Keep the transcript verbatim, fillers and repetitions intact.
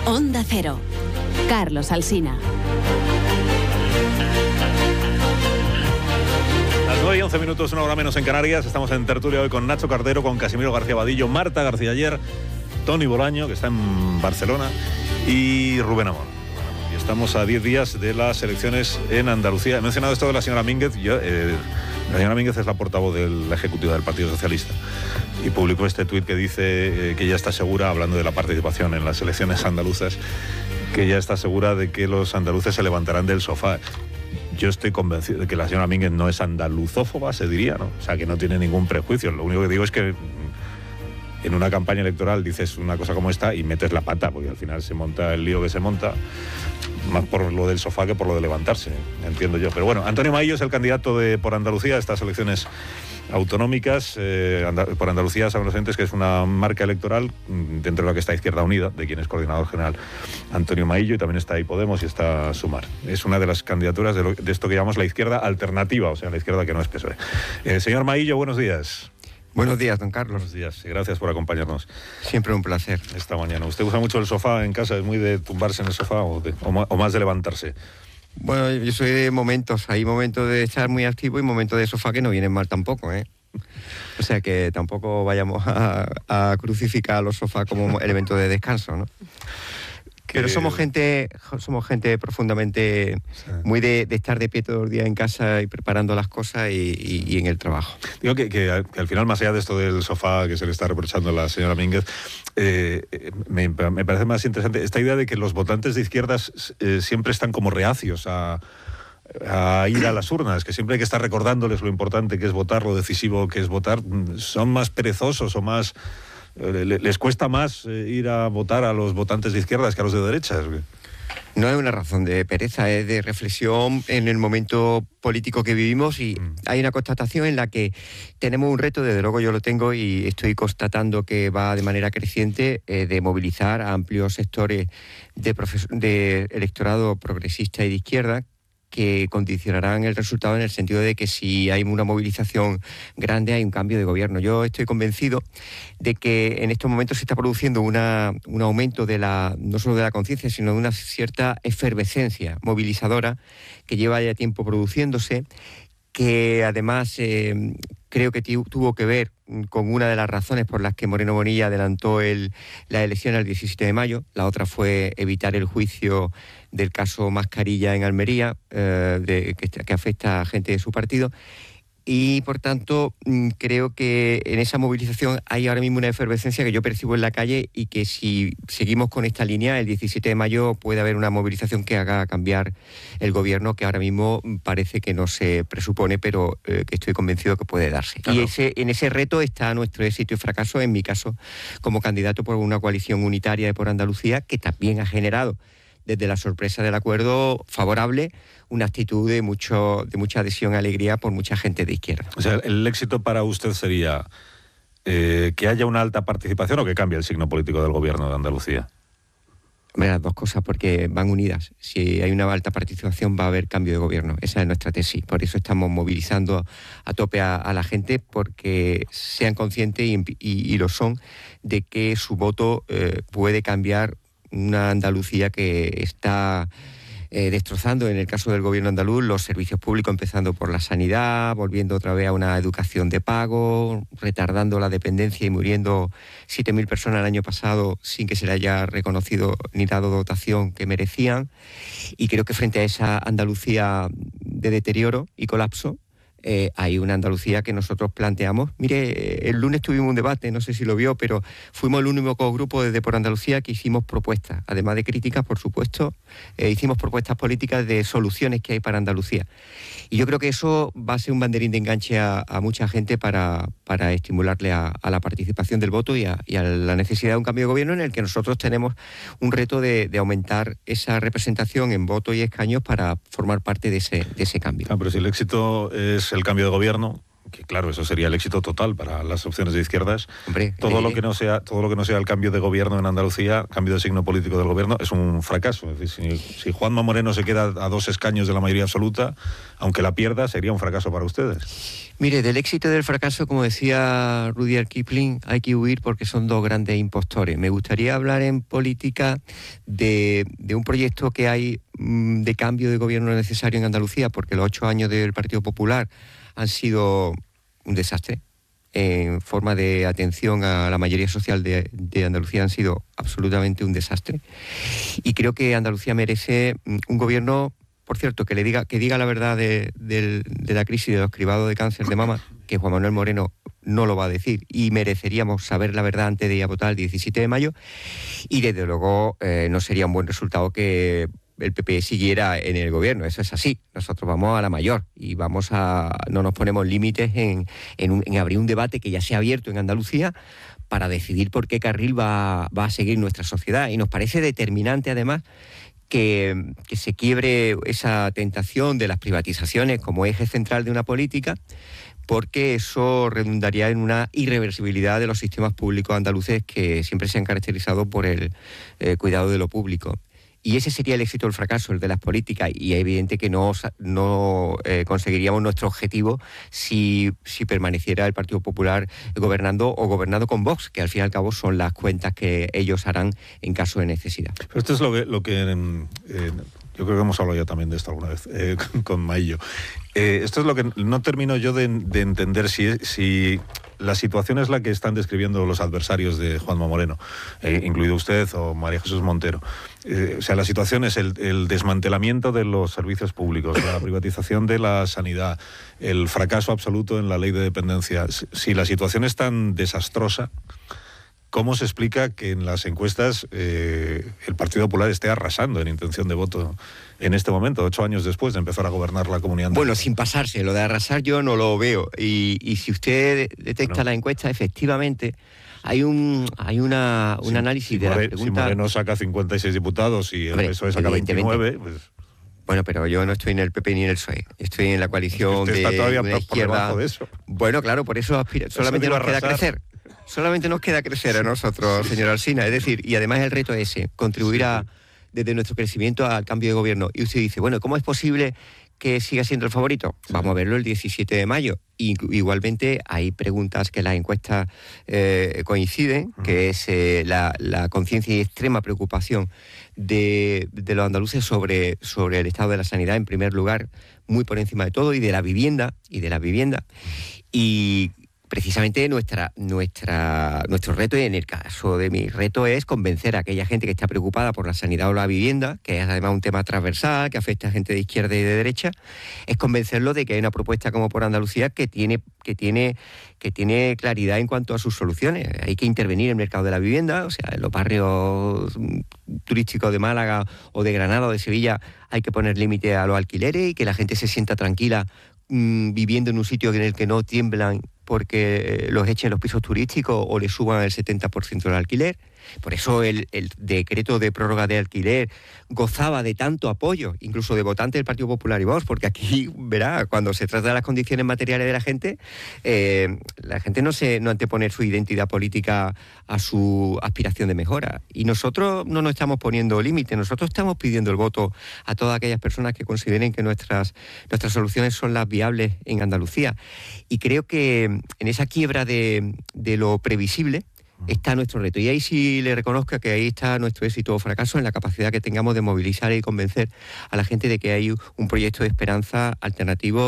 Onda Cero. Carlos Alsina. Las nueve y once minutos, una hora menos en Canarias. Estamos en tertulia hoy con Nacho Cardero, con Casimiro García Vadillo, Marta García Ayer, Toni Bolaño, que está en Barcelona, y Rubén Amón. Y estamos a diez días de las elecciones en Andalucía. He mencionado esto de la señora Mínguez. Yo, eh, la señora Mínguez es la portavoz de la ejecutiva del Partido Socialista y publicó este tuit que dice eh, que ya está segura, hablando de la participación en las elecciones andaluzas, que ya está segura de que los andaluces se levantarán del sofá. Yo estoy convencido de que la señora Mínguez no es andaluzófoba, se diría, ¿no? O sea, que no tiene ningún prejuicio. Lo único que digo es que en una campaña electoral dices una cosa como esta y metes la pata, porque al final se monta el lío que se monta, más por lo del sofá que por lo de levantarse, entiendo yo. Pero bueno, Antonio Maillo es el candidato de por Andalucía a estas elecciones autonómicas. Eh, Andal- por Andalucía, saben los oyentes que es una marca electoral dentro de la que está Izquierda Unida, de quien es coordinador general Antonio Maillo, y también está ahí Podemos y está Sumar. Es una de las candidaturas de, lo, de esto que llamamos la izquierda alternativa, o sea, la izquierda que no es P S O E. Eh, señor Maillo, buenos días. Buenos días, don Carlos. Buenos días y gracias por acompañarnos. Siempre un placer. Esta mañana. ¿Usted usa mucho el sofá en casa? ¿Es muy de tumbarse en el sofá o, de, o, más, o más de levantarse? Bueno, yo soy de momentos. Hay momentos de estar muy activo y momentos de sofá que no vienen mal tampoco, ¿eh? O sea que tampoco vayamos a, a crucificar a los sofás como elemento de descanso, ¿no? Pero somos gente, somos gente profundamente muy de, de estar de pie todo el día en casa y preparando las cosas y, y, y en el trabajo. Digo que, que, al, que al final, más allá de esto del sofá que se le está reprochando a la señora Mínguez, eh, me, me parece más interesante esta idea de que los votantes de izquierdas eh, siempre están como reacios a, a ir a las urnas, que siempre hay que estar recordándoles lo importante que es votar, lo decisivo que es votar. Son más perezosos o más... ¿Les cuesta más ir a votar a los votantes de izquierdas que a los de derechas? No es una razón de pereza, es de reflexión en el momento político que vivimos, y mm. hay una constatación en la que tenemos un reto, desde luego yo lo tengo y estoy constatando que va de manera creciente, eh, de movilizar a amplios sectores de, de electorado progresista y de izquierda, que condicionarán el resultado en el sentido de que si hay una movilización grande hay un cambio de gobierno. Yo estoy convencido de que en estos momentos se está produciendo una, un aumento de la, no solo de la conciencia, sino de una cierta efervescencia movilizadora que lleva ya tiempo produciéndose, que además eh, creo que tuvo que ver con una de las razones por las que Moreno Bonilla adelantó el, la elección al diecisiete de mayo. La otra fue evitar el juicio del caso Mascarilla en Almería, eh, de, que, que afecta a gente de su partido. Y, por tanto, creo que en esa movilización hay ahora mismo una efervescencia que yo percibo en la calle, y que si seguimos con esta línea, el diecisiete de mayo puede haber una movilización que haga cambiar el gobierno, que ahora mismo parece que no se presupone, pero eh, que estoy convencido que puede darse. Claro. Y ese, en ese reto está nuestro éxito y fracaso, en mi caso, como candidato por una coalición unitaria de Por Andalucía, que también ha generado, desde la sorpresa del acuerdo favorable, una actitud de mucho de mucha adhesión y alegría por mucha gente de izquierda. O sea, el éxito para usted sería eh, que haya una alta participación o que cambie el signo político del gobierno de Andalucía. Hombre, las dos cosas, porque van unidas. Si hay una alta participación va a haber cambio de gobierno. Esa es nuestra tesis. Por eso estamos movilizando a tope a, a la gente, porque sean conscientes y, y, y lo son, de que su voto eh, puede cambiar una Andalucía que está eh, destrozando, en el caso del gobierno andaluz, los servicios públicos, empezando por la sanidad, volviendo otra vez a una educación de pago, retardando la dependencia y muriendo siete mil personas el año pasado sin que se le haya reconocido ni dado dotación que merecían. Y creo que frente a esa Andalucía de deterioro y colapso, Eh, hay una Andalucía que nosotros planteamos. Mire, el lunes tuvimos un debate, no sé si lo vio, pero fuimos el único grupo desde Por Andalucía que hicimos propuestas, además de críticas, por supuesto, eh, hicimos propuestas políticas de soluciones que hay para Andalucía. Y yo creo que eso va a ser un banderín de enganche a, a mucha gente para, para estimularle a, a la participación del voto y a, y a la necesidad de un cambio de gobierno, en el que nosotros tenemos un reto de, de aumentar esa representación en votos y escaños para formar parte de ese, de ese cambio. Ah, pero si el éxito es el cambio de gobierno, que claro, eso sería el éxito total para las opciones de izquierdas. Hombre, todo eh, lo que no sea todo lo que no sea el cambio de gobierno en Andalucía, cambio de signo político del gobierno, es un fracaso. Es decir, si, si Juanma Moreno se queda a dos escaños de la mayoría absoluta, aunque la pierda, sería un fracaso para ustedes. Mire, del éxito y del fracaso, como decía Rudyard Kipling, hay que huir porque son dos grandes impostores. Me gustaría hablar en política de, de un proyecto que hay mmm, de cambio de gobierno necesario en Andalucía, porque los ocho años del Partido Popular han sido un desastre. En forma de atención a la mayoría social de, de Andalucía han sido absolutamente un desastre. Y creo que Andalucía merece un gobierno, por cierto, que le diga que diga la verdad de, de, de la crisis de los cribados de cáncer de mama, que Juan Manuel Moreno no lo va a decir, y mereceríamos saber la verdad antes de ir a votar el diecisiete de mayo, y desde luego eh, no sería un buen resultado que el P P siguiera en el gobierno. Eso es así. Nosotros vamos a la mayor y vamos a no nos ponemos límites en, en, un, en abrir un debate que ya se ha abierto en Andalucía para decidir por qué carril va, va a seguir nuestra sociedad. Y nos parece determinante, además, que, que se quiebre esa tentación de las privatizaciones como eje central de una política, porque eso redundaría en una irreversibilidad de los sistemas públicos andaluces que siempre se han caracterizado por el eh, cuidado de lo público. Y ese sería el éxito o el fracaso, el de las políticas, y es evidente que no, no eh, conseguiríamos nuestro objetivo si, si permaneciera el Partido Popular gobernando o gobernando con Vox, que al fin y al cabo son las cuentas que ellos harán en caso de necesidad. Pero esto es lo que, lo que eh, yo creo que hemos hablado ya también de esto alguna vez, eh, con, con Maillo. Eh, esto es lo que no termino yo de, de entender si, si la situación es la que están describiendo los adversarios de Juanma Moreno, eh, incluido usted o María Jesús Montero. Eh, o sea, la situación es el, el desmantelamiento de los servicios públicos, la privatización de la sanidad, el fracaso absoluto en la ley de dependencia. Si la situación es tan desastrosa, ¿cómo se explica que en las encuestas eh, el Partido Popular esté arrasando en intención de voto en este momento, ocho años después de empezar a gobernar la comunidad? Bueno, sin pasarse, lo de arrasar yo no lo veo. Y, y si usted detecta bueno. la encuesta, efectivamente hay un hay una un si, análisis si de More, la pregunta... Si Moreno saca cincuenta y seis diputados y el P S O E saca veintinueve... Pues... Bueno, pero yo no estoy en el P P ni en el P S O E. Estoy en la coalición es que usted de está todavía una por, izquierda. Por debajo de eso. Bueno, claro, por eso aspira... solamente nos queda crecer. Solamente nos queda crecer a nosotros, señor Alsina. Es decir, y además el reto es ese, contribuir a, desde nuestro crecimiento al cambio de gobierno. Y usted dice, bueno, ¿cómo es posible que siga siendo el favorito? Sí. Vamos a verlo el diecisiete de mayo. Y, igualmente hay preguntas que las encuestas eh, coinciden, uh-huh. que es eh, la, la conciencia y extrema preocupación de, de los andaluces sobre, sobre el estado de la sanidad, en primer lugar, muy por encima de todo, y de la vivienda, y de la vivienda. Y precisamente nuestra, nuestra, nuestro reto, y en el caso de mi reto, es convencer a aquella gente que está preocupada por la sanidad o la vivienda, que es además un tema transversal, que afecta a gente de izquierda y de derecha, es convencerlo de que hay una propuesta como por Andalucía que tiene, que tiene, que tiene claridad en cuanto a sus soluciones. Hay que intervenir en el mercado de la vivienda, o sea, en los barrios turísticos de Málaga o de Granada o de Sevilla hay que poner límite a los alquileres y que la gente se sienta tranquila mmm, viviendo en un sitio en el que no tiemblan porque los echen los pisos turísticos o le suban el setenta por ciento del alquiler. Por eso el, el decreto de prórroga de alquiler gozaba de tanto apoyo, incluso de votantes del Partido Popular y Vox, porque aquí, verá, cuando se trata de las condiciones materiales de la gente, eh, la gente no se no antepone su identidad política a su aspiración de mejora. Y nosotros no nos estamos poniendo límites, nosotros estamos pidiendo el voto a todas aquellas personas que consideren que nuestras, nuestras soluciones son las viables en Andalucía. Y creo que en esa quiebra de, de lo previsible está nuestro reto. Y ahí sí le reconozco que ahí está nuestro éxito o fracaso, en la capacidad que tengamos de movilizar y convencer a la gente de que hay un proyecto de esperanza alternativo